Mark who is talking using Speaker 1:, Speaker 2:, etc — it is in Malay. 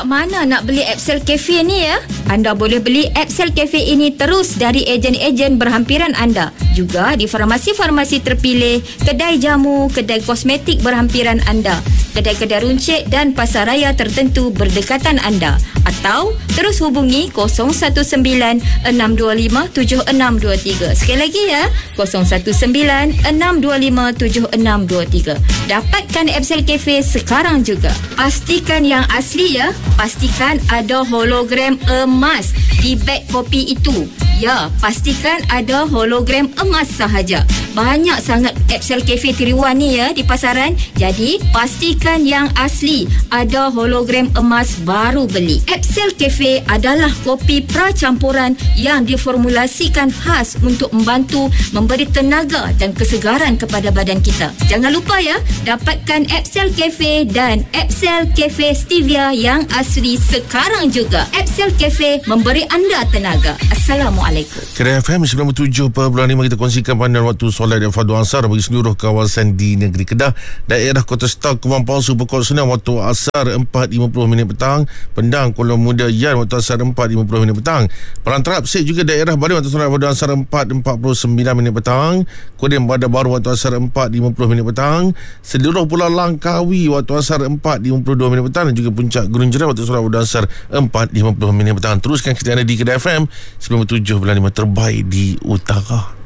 Speaker 1: kat mana nak beli Epsel Cafe ni ya? Anda boleh beli Epsel Cafe ini terus dari ejen-ejen berhampiran anda. Juga di farmasi-farmasi terpilih, kedai jamu, kedai kosmetik berhampiran anda, kedai-kedai runcit dan pasaraya tertentu berdekatan anda. Atau terus hubungi 019-625-7623. Sekali lagi ya, 019-625-7623. Dapatkan Epsel Cafe sekarang juga. Pastikan yang asli ya. Pastikan ada hologram emas di beg kopi itu. Ya, pastikan ada hologram emas sahaja. Banyak sangat Epsel Cafe tiruan ni ya di pasaran. Jadi, pastikan yang asli. Ada hologram emas baru beli. Epsel Cafe adalah kopi pra-campuran yang diformulasikan khas untuk membantu memberi tenaga dan kesegaran kepada badan kita. Jangan lupa ya, dapatkan Epsel Cafe dan Epsel Cafe Stevia yang asli sekarang juga. Epsel Cafe memberi anda tenaga. Assalamualaikum.
Speaker 2: Kedai FM 97.5 kita kongsikan pandangan waktu solat dan fardu asar bagi seluruh kawasan di negeri Kedah. Daerah Kota Star, Kubang Palsu, Pokok Senang waktu asar 4.50 minit petang. Pendang, Kuala Muda, Yan waktu asar 4.50 minit petang. Perantara Pesek juga daerah Barim waktu solat fardu asar 4.49 minit petang. Kudim, Bandar Baru waktu asar 4.50 minit petang. Seluruh Pulau Langkawi waktu asar 4.52 minit petang dan juga Puncak Gunung Jerai waktu solat fardu asar 4.50 minit petang. Teruskan kita ada di Kedai FM 97.5 terbaik di utara.